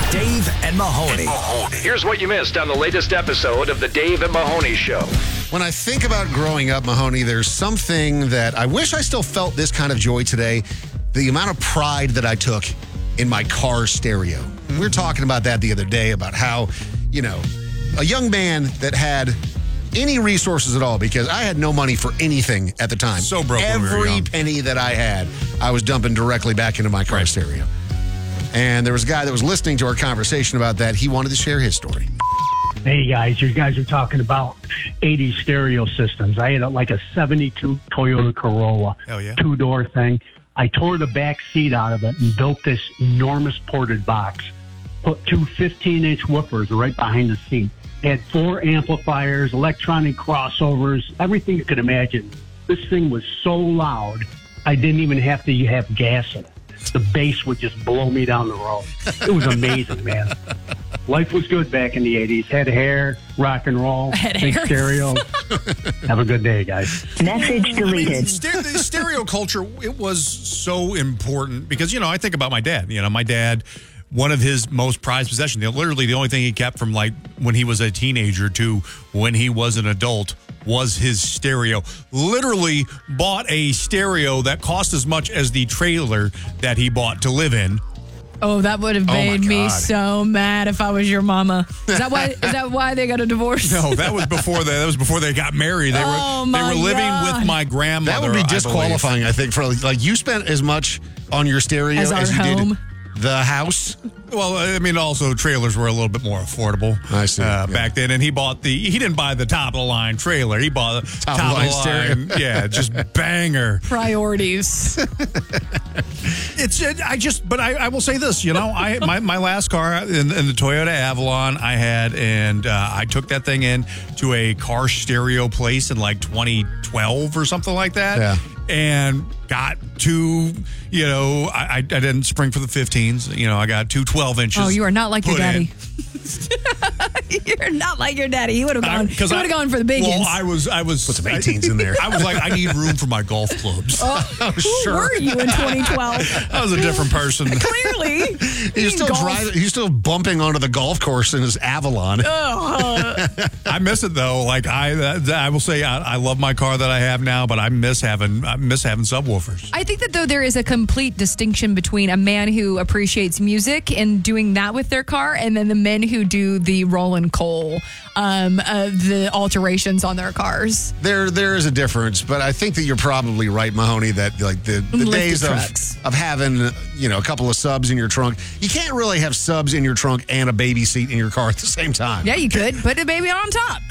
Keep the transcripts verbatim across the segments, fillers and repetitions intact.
Dave and Mahoney. Here's what you missed on the latest episode of the Dave and Mahoney Show. When I think about growing up, Mahoney, there's something that I wish I still felt this kind of joy today. The amount of pride that I took in my car stereo. Mm-hmm. We were talking about that the other day, about how, you know, a young man that had any resources at all, because I had no money for anything at the time. So broke. Every penny that I had, I was dumping directly back into my car right. stereo. And there was a guy that was listening to our conversation about that. He wanted to share his story. Hey, guys, you guys are talking about eighties stereo systems. I had a, like a seventy-two Toyota Corolla, Hell yeah. two-door thing. I tore the back seat out of it and built this enormous ported box. Put two fifteen-inch woofers right behind the seat. Had four amplifiers, electronic crossovers, everything you could imagine. This thing was so loud, I didn't even have to have gas in it. The bass would just blow me down the road. It was amazing, man. Life was good back in the eighties. Had hair, rock and roll, Had big hair. stereo. Have a good day, guys. Message deleted. I mean, ster- the stereo culture, it was so important because, you know, I think about my dad. You know, my dad, one of his most prized possessions, literally the only thing he kept from like when he was a teenager to when he was an adult, was his stereo. Literally bought a stereo that cost as much as the trailer that he bought to live in. Oh, that would have Oh, my made me God. so mad if I was your mama. Is that why? Is that why they got a divorce? No, that was before they, that was before they got married. They Oh, were they my were living God. with my grandmother. That would be I disqualifying, I, think, for like you spent as much on your stereo As as, our you home. did the house. believe. Well, I mean, also trailers were a little bit more affordable. I see, uh, yeah. back then, and he bought the he didn't buy the top of the line trailer. He bought the Top top, of the line of the stereo. line. Yeah, just banger. Priorities. It's it, I just, but I, I will say this, you know, I my, my last car in, in the Toyota Avalon I had, and uh, I took that thing in to a car stereo place in like twenty twelve or something like that, Yeah. and got two, you know, I, I I didn't spring for the fifteens, you know, I got two twelve inches. Oh, you are not like your put in. daddy. You're not like your daddy. He would have gone. I- He would have gone for the big Well, ones. I was, I was Put some eighteens in there. I was like, I need room for my golf clubs. Oh, Who were you in twenty twelve? I was a different person. Clearly, He's still golf. driving. He's still bumping onto the golf course in his Avalon. Oh, I miss it though. Like I, I will say, I, I love my car that I have now, but I miss having, I miss having subwoofers. I think that though there is a complete distinction between a man who appreciates music and doing that with their car, and then the men who do the Roland Cole, um, uh, the alterations on their cars. There, there is a difference, but I think that you're probably right, Mahoney. That like the, the Lifted days of, trucks. of having you know a couple of subs in your trunk, you can't really have subs in your trunk and a baby seat in your car at the same time. Yeah, you could put the baby on top.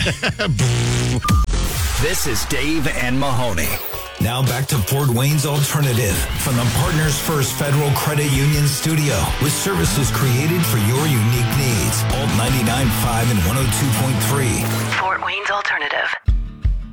This is Dave and Mahoney. Now back to Fort Wayne's Alternative from the Partners First Federal Credit Union studio with services created for your unique needs. Alt ninety-nine point five and one oh two point three. Fort Wayne's Alternative.